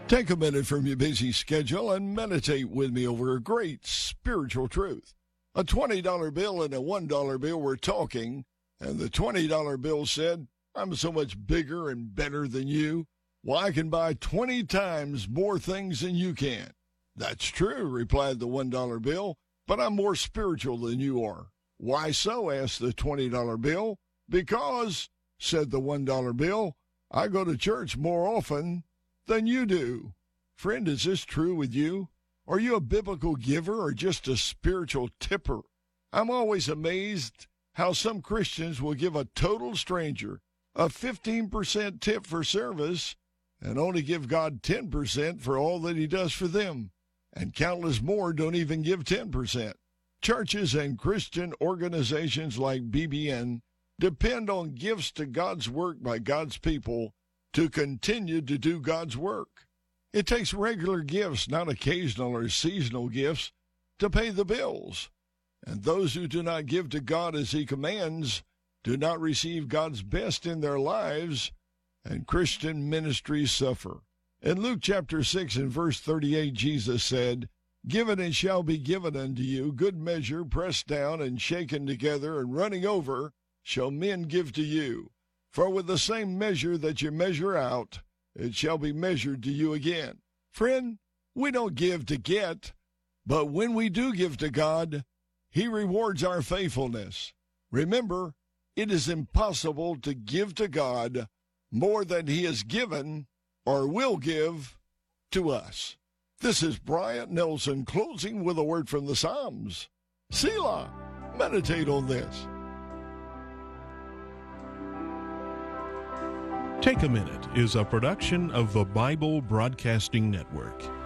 Take a minute from your busy schedule and meditate with me over a great spiritual truth. A $20 bill and a $1 bill were talking, and the $20 bill said, "I'm so much bigger and better than you. Well, I can buy 20 times more things than you can." "That's true," replied the $1 bill, "but I'm more spiritual than you are." "Why so?" asked the $20 bill. "Because," said the $1 bill, "I go to church more often than you do." Friend, is this true with you? Are you a biblical giver or just a spiritual tipper? I'm always amazed how some Christians will give a total stranger a 15% tip for service and only give God 10% for all that he does for them. And countless more don't even give 10%. Churches and Christian organizations like BBN depend on gifts to God's work by God's people to continue to do God's work. It takes regular gifts, not occasional or seasonal gifts, to pay the bills. And those who do not give to God as he commands do not receive God's best in their lives, and Christian ministries suffer. In Luke chapter 6 and verse 38, Jesus said, "Give it and it shall be given unto you, good measure, pressed down and shaken together and running over, shall men give to you. For with the same measure that you measure out, it shall be measured to you again." Friend, we don't give to get, but when we do give to God, he rewards our faithfulness. Remember, it is impossible to give to God more than he has given or will give to us. This is Bryant Nelson closing with a word from the Psalms. Selah, meditate on this. Take a Minute is a production of the Bible Broadcasting Network.